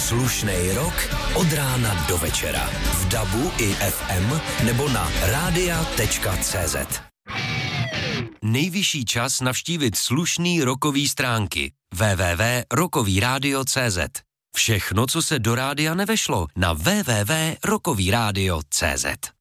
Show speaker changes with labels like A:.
A: Slušnej rok od rána do večera. V DABu i FM nebo na radia.cz. Nejvyšší čas navštívit slušný rokový stránky www.rokovyradio.cz. Všechno, co se do rádia nevešlo, na www.rokovyradio.cz.